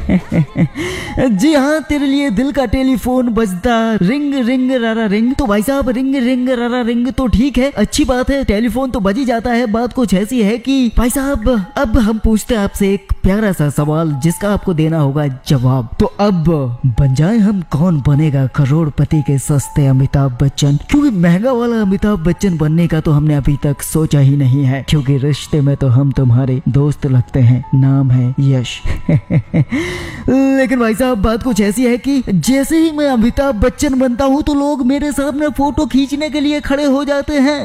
जी हाँ, तेरे लिए दिल का टेलीफोन बजता, रिंग रिंग रारा रिंग। तो भाई साहब रिंग रिंग रारा रिंग तो ठीक है, अच्छी बात है, टेलीफोन तो बज ही जाता है। बात कुछ ऐसी है कि भाई साहब अब हम पूछते हैं आपसे एक प्यारा सा सवाल जिसका आपको देना होगा जवाब। तो अब बन जाए हम कौन बनेगा करोड़पति के सस्ते अमिताभ बच्चन, क्योंकि महंगा वाला अमिताभ बच्चन बनने का तो हमने अभी तक सोचा ही नहीं है, क्योंकि रिश्ते में तो हम तुम्हारे दोस्त लगते हैं, नाम है यश। लेकिन भाई साहब बात कुछ ऐसी है कि जैसे ही मैं अमिताभ बच्चन बनता हूँ तो लोग मेरे सामने फोटो खींचने के लिए खड़े हो जाते हैं।